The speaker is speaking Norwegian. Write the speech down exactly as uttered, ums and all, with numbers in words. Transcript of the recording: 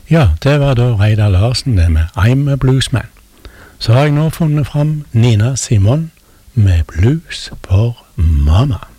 Ja, det var da Reidar Larsen det med I'm a Bluesman. Så har jeg nå funnet fram Nina Simone med Blues for Mama.